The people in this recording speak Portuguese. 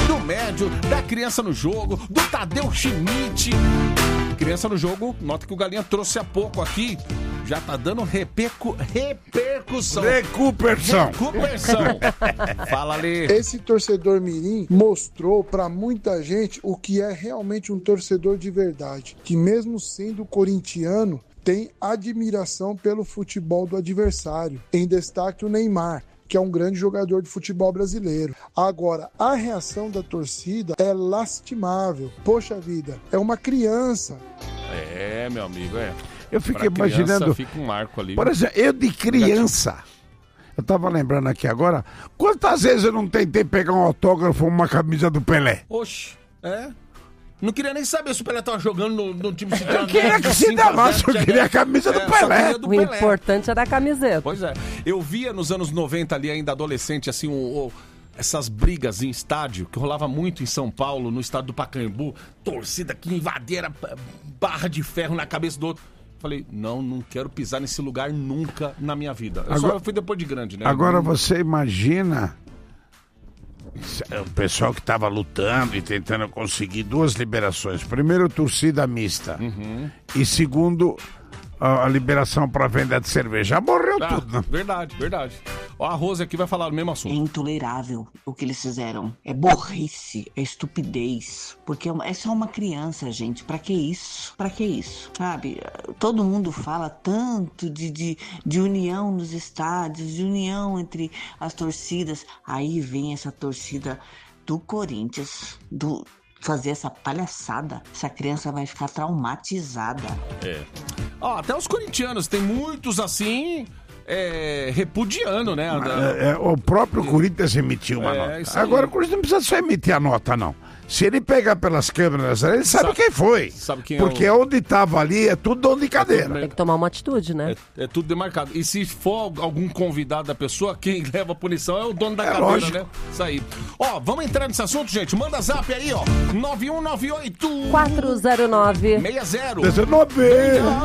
do médio, da criança no jogo, do Tadeu Schmidt. Criança no jogo, nota que o Galinha trouxe há pouco aqui. Já tá dando repercussão. Recuperação. Fala ali. Esse torcedor mirim mostrou pra muita gente o que é realmente um torcedor de verdade. Que mesmo sendo corintiano, tem admiração pelo futebol do adversário. Em destaque o Neymar, que é um grande jogador de futebol brasileiro. Agora, a reação da torcida é lastimável. Poxa vida, é uma criança. É, meu amigo, é. Eu fico imaginando, fica um marco ali. por exemplo, eu de criança, eu tava lembrando aqui agora, quantas vezes eu não tentei pegar um autógrafo ou uma camisa do Pelé? Oxe, não queria nem saber se o Pelé tava jogando no time de Eu queria que se davasse, eu queria a camisa do Pelé. O importante era a camiseta. Pois é, eu via nos anos 90 ali, ainda adolescente, assim, essas brigas em estádio, que rolava muito em São Paulo, no estádio do Pacaembu, torcida que invadia, barra de ferro na cabeça do outro. Falei, não quero pisar nesse lugar nunca na minha vida. Eu fui depois de grande, né? Agora você imagina o pessoal que estava lutando e tentando conseguir 2 liberações. Primeiro, torcida mista. E segundo, a liberação para venda de cerveja. Morreu tudo, né? Verdade. Ó, a Rose aqui vai falar o mesmo assunto. É intolerável o que eles fizeram. É burrice, é estupidez. Porque é só uma criança, gente. Pra que isso? Sabe? Todo mundo fala tanto de união nos estádios, de união entre as torcidas. Aí vem essa torcida do Corinthians, fazer essa palhaçada. Essa criança vai ficar traumatizada. Ó, até os corintianos, tem muitos assim, repudiando, né? O próprio Corinthians emitiu uma nota. Agora o Corinthians não precisa só emitir a nota, não. Se ele pegar pelas câmeras, ele sabe quem foi. Sabe quem porque onde estava ali é tudo dono de cadeira. Tem que tomar uma atitude, né? É tudo demarcado. E se for algum convidado da pessoa, quem leva a punição é o dono da cadeira, lógico, né? Isso aí. Ó, vamos entrar nesse assunto, gente. Manda zap aí, ó. 9198 409 60 19.